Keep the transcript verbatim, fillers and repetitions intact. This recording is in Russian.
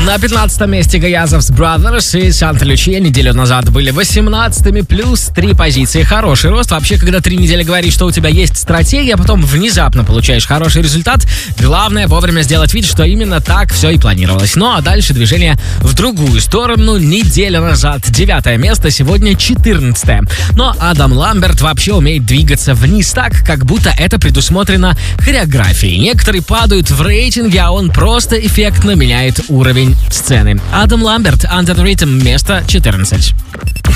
На пятнадцатом месте Гаязовс Brothers и Санта-Лючия неделю назад были восемнадцатыми, плюс три позиции. Хороший рост. Вообще, когда три недели говоришь, что у тебя есть стратегия, а потом внезапно получаешь хороший результат, главное вовремя сделать вид, что именно так все и планировалось. Ну а дальше движение в другую сторону. Неделю назад девятое место, сегодня четырнадцатое. Но Адам Ламберт вообще умеет двигаться вниз так, как будто это предусмотрено хореографией. Некоторые падают в рейтинге, а он просто эффектно меняет уровень сцены. Адам Ламберт, Under the Rhythm, место четырнадцать.